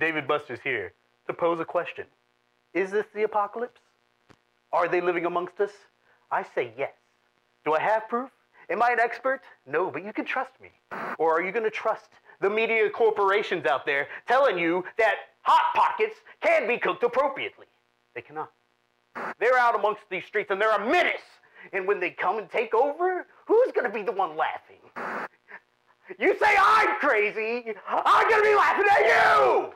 David Buster's here to pose a question. Is this the apocalypse? Are they living amongst us? I say yes. Do I have proof? Am I an expert? No, but you can trust me. Or are you going to trust the media corporations out there telling you that Hot Pockets can be cooked appropriately? They cannot. They're out amongst these streets and they're a menace. And when they come and take over, who's going to be the one laughing? You say I'm crazy, I'm going to be laughing at you!